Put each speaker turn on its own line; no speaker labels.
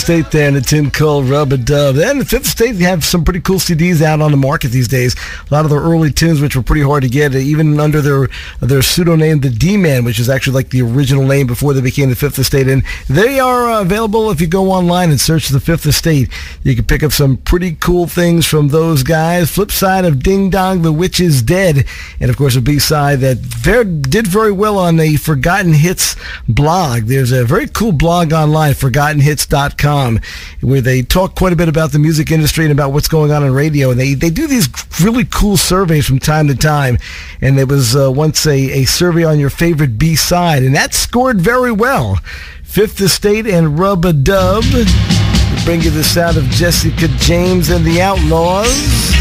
State there in a tune called Rub-a-Dub. And the Fifth Estate, they have some pretty cool CDs out on the market these days. A lot of their early tunes, which were pretty hard to get, even under their pseudonym, the D-Man, which is actually like the original name before they became the Fifth Estate. And they are available if you go online and search the Fifth Estate. You can pick up some pretty cool things from those guys. Flip side of Ding Dong, the Witch is Dead. And, of course, a B-side that did very well on the Forgotten Hits blog. There's a very cool blog online, ForgottenHits.com. Where they talk quite a bit about the music industry and about what's going on radio. And they do these really cool surveys from time to time. And there was once a survey on your favorite B-side, and that scored very well. Fifth Estate and Rub-a-Dub. We bring you the sound of Jessica James and the Outlaws.